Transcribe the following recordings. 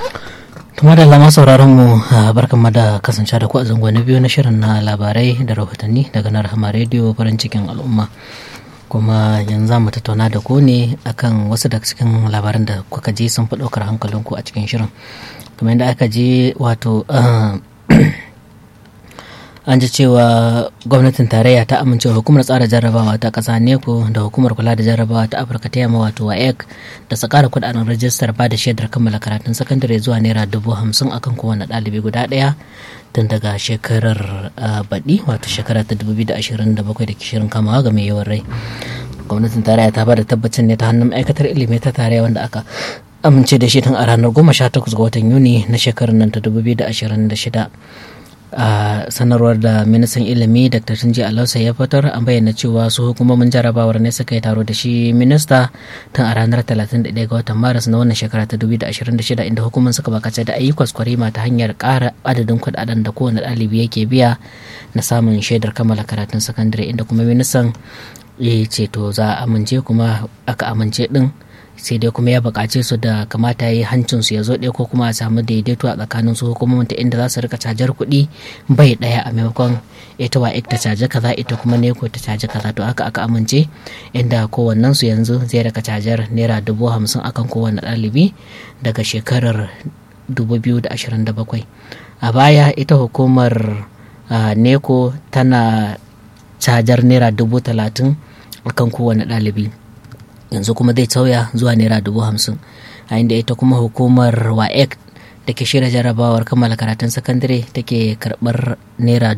Kuma da lama sauraron mu barkan da kasance da ku a zango na biyu na shirin na labarai da rahotanni daga na Rahama Radio farin cikin al'umma. Kuma yanzu za mu tattauna da ku ne akan wasu daga cikin labaran da kuka ji sun fi ɗaukar hankalinku a cikin shirin. Kamar yadda aka ji wato an ji cewa gwamnatin tarayya ta amince hukumar tsara jarrabawa ta ƙasa NECO da hukumar kula da jarrabawa ta Afirka ta yamma wato WAEC da su ƙara kuɗaɗen rajistar ba da shaidar kammala karatun sakandare zuwa naira 50,000 akan kowane ɗalibi guda ɗaya tun daga shekarar baɗi wato shekara ta 2027 da ke shirin kamawa ga mai yawan rai. Gwamnatin tarayya ta ba da tabbacin ne ta hannun ma'aikatar ilimi ta tarayya wanda aka amince da shi tun a ranar 18 ga watan Yuni na shekarar nan ta 2026. A sanarwar da ministan ilimi Dr. Tunji Alausa ya fitar an bayyana cewa su hukumomin jarabawar ne suka yi taro da shi minista tun a ranar 31 ga watan Maris na wannan shekara ta 2026 inda hukumar suka bakace da ayyukan kwarima ta hanyar ƙara adadin kuɗaɗen da kowane ɗalibi yake biya na samun shaidar kammala karatun sakandare, inda kuma ministan ya ce to za a amince kuma aka amince din, sai dai kuma ya buƙace su da kamata ya yi hancinsu ya zo ɗaya ko kuma a samu daidaito a tsakanin su hukumomin ta inda za su rika cajar kuɗi bai ɗaya a maimakon ita WAEC ta caji kaza ita kuma NECO ta caji kaza. To haka aka amince inda kowannen su yanzu zai rika cajar naira 50,000 akan kowane ɗalibi daga shekarar 2027. A baya ita hukumar NECO tana cajar naira 30,000 akan kowane ɗalibi, yanzu kuma zai sauya zuwa naira 50,000, a inda ita kuma hukumar WAEC da ke shirya jarabawar kammala karatun sakandare take karɓar naira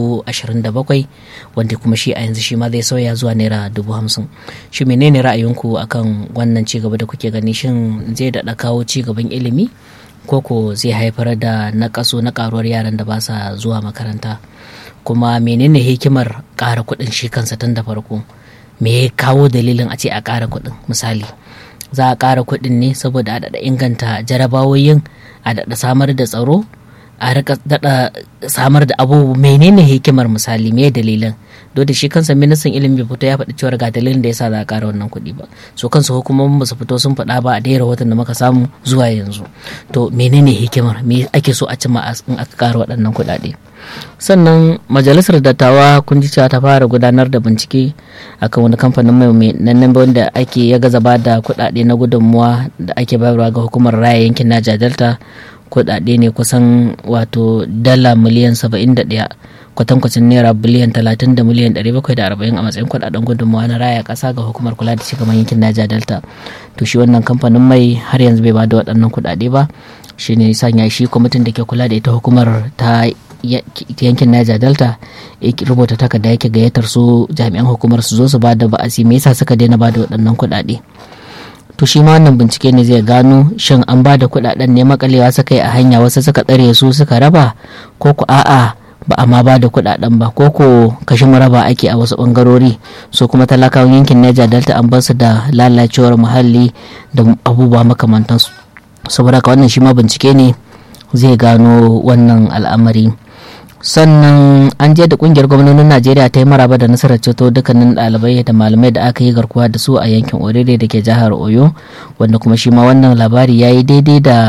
27,000 wanda kuma shi a yanzu shi ma zai sauya zuwa naira 50,000. Shi menene ra'ayinku akan wannan cigaba da kuke gani? Shin zai daɗa kawo cigaban ilimi ko zai haifar da naƙaso na ƙaruwar yaran da ba sa zuwa makaranta? Kuma menene hikimar ƙara kuɗin shi kansa tun da farko? Me ya kawo dalilin a ce a ƙara kuɗin? Misali, za a ƙara kuɗin ne saboda a daɗa inganta jarabawoyin, a daɗa samar da tsaro, a rika daɗa samar da abubuwa. Menene hikimar? Misali, me dalilin? Don da shi kansa ministan ilimi bai fito ya faɗi cewar ga dalilin da yasa za a ƙara wannan kuɗi ba. So kansu hukumomin ba su fito sun faɗa ba a dai rahoton da muka samu zuwa yanzu. To menene hikimar? Me ake so a cimma in aka ƙara waɗannan kuɗaɗe? Sannan majalisar dattawa kun ji cewa ta fara gudanar da bincike akan wani kamfanin mai nan wanda ake ya gaza ba da kuɗaɗe na gudunmuwa da ake bayarwa ga hukumar raya yankin Niger Delta. Kuɗaɗe ne kusan wato dala miliyan 71 kwatankwacin naira biliyan 30 da miliyan 740 a matsayin kuɗaɗen gudunmuwa na raya ƙasa ga hukumar kula da cigaban yankin Niger Delta. To shi wannan kamfanin mai har yanzu bai ba da waɗannan kuɗaɗe ba, shi ne sanya shi kwamitin da ke kula da ita hukumar ta yankin Niger Delta ya rubuta takarda yake gayyatar su jami'an hukumar su zo su ba da ba'asi me yasa suka daina ba da waɗannan kuɗaɗe. To shi ma wannan bincike ne zai gano shin an ba da kuɗaɗen ne makalewa suka yi a hanya, wasu suka tsare su suka raba, ko ku a'a ba a ma ba da kuɗaɗen ba, ko kashin raba ake a wasu ɓangarori. So kuma talakawan yankin Niger Delta an bar su da lalacewar muhalli da abubuwa makamantansu. Saboda haka wannan shi ma bincike ne zai gano wannan al'amari. Sannan an je da kungiyar gwamnonin Najeriya ta yi maraba da nasarar ceto dukkanin ɗalibai da malamai da aka yi garkuwa da su a yankin Orere da ke jihar Oyo, wanda kuma shi ma wannan labari ya yi daidai da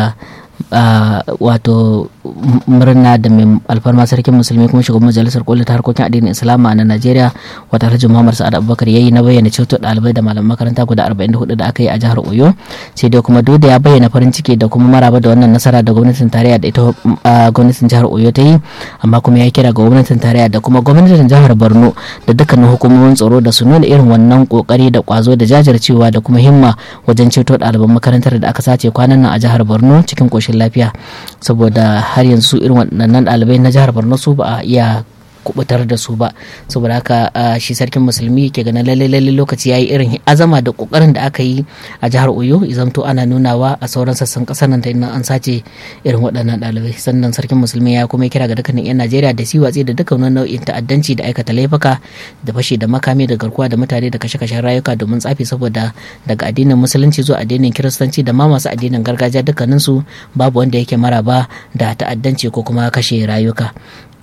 wato murna da mai alfarma sarkin musulmi kuma shugaban majalisar koli ta harkokin addinin islama na Najeriya wata Alhaji Muhammad Sa'ad Abubakar yayi na bayyana ceto ɗalibai da malaman makaranta guda 44 da aka yi a jihar Oyo. Sai dai kuma duk da ya bayyana farin ciki da kuma maraba da wannan nasara da gwamnatin tarayya da ita gwamnatin jihar Oyo ta yi, amma kuma ya kira ga gwamnatin tarayya da kuma gwamnatin jihar Borno da dukkanin hukumomin tsaro da su nuna irin wannan kokari da kwazo da jajircewa da kuma himma wajen ceto ɗaliban makarantar da aka sace kwanan nan a jihar Borno cikin koshin lafiya, saboda har yanzu irin waɗannan ɗalibai na jihar Borno su ba a iya kubutar da su ba. Saboda haka shi sarkin musulmi ke ganin lalle lokaci yayi irin azama da kokarin da aka yi a jihar Oyo izamto ana nunawa a sauran sassan kasar nan ta inda an sace irin waɗannan ɗalibai. Sannan sarkin musulmi ya kuma kira ga dukkanin 'yan Najeriya da su watsi da dukkan nau'in ta'addanci da aikata laifuka da fashi da makami da garkuwa da mutane da kashe-kashen rayuka domin tsafi, saboda daga addinin musulunci zuwa addinin kiristanci da ma masu addinin gargajiya dukkaninsu babu wanda yake maraba da ta'addanci ko kuma kashe rayuka.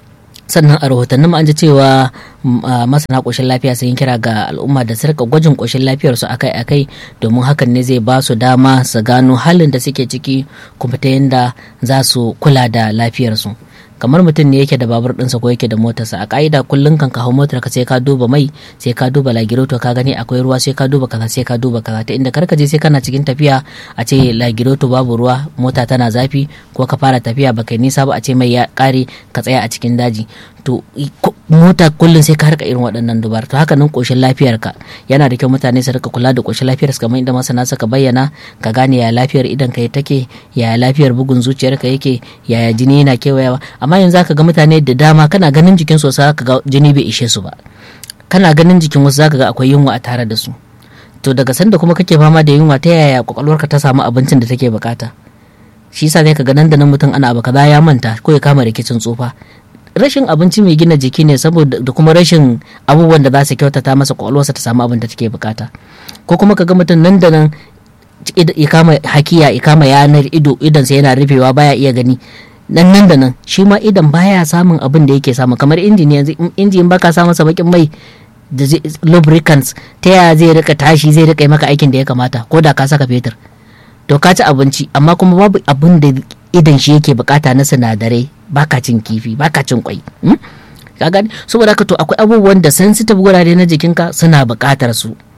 sannan a rahotannin an ji cewa masana ƙoshin lafiya sun yi kira ga al'umma da su rika gwajin ƙoshin lafiyarsu akai-akai domin hakan ne zai ba su dama su gano halin da suke ciki kuma ta yadda za su kula da lafiyarsu. Kamar mutum ne yake da babur ɗinsa ko yake da motarsa, a ƙa'ida kullum kan ka hau motar ka sai ka duba mai, sai ka duba lagiroto ka gani akwai ruwa, sai ka duba kaza sai ka duba kaza, ta inda karka je sai kana cikin tafiya a ce lagiroto babu ruwa, mota tana zafi, ko ka fara tafiya baka nisa ba a ce mai ya ƙare ka tsaya a cikin daji. To mota kullum sai ka rika irin waɗannan dubar. To haka nan ƙoshin lafiyarka yana da kyau mutane su rika kula da ƙoshin lafiyarsu kamar inda masana suka bayyana, ka gane ya lafiyar idan ka take, ya lafiyar bugun zuciyarka yake, yaya jini yana kewayawa. Amma yanzu zaka ga mutane da dama kana ganin jikin su zaka ga jini bai ishe su ba, kana ganin jikin wasu zaka ga akwai yunwa a tare da su. To daga sanda kuma kake fama da yunwa, ta yaya kwakwalwarka ta samu abincin da take bukata? Shi yasa zai ka ga nan da nan mutum ana abu kaza ya manta ko ya kama rikicin tsufa. Rashin abinci mai gina jiki ne saboda da kuma rashin abubuwan da za su kyautata masa kwakwalwarsa ta samu abin da take bukata. Ko kuma ka ga mutum nan da nan ya kama hakiya, ya kama yanar idonsa yana rufewa baya iya gani. nan da nan shi ma idan baya samun abin da yake samu, kamar injin yanzu, injin baka sa masa bakin mai da lubricants, ta yaya zai rika tashi, zai rika maka aikin da ya kamata ko da ka saka fetur. To ka ci abinci amma kuma babu abin da idan shi yake bukata na sinadarai, baka cin kifi, baka cin kwai. Ka gani? Saboda haka to akwai abubuwan da sensitive gurare na jikinka suna bukatar su.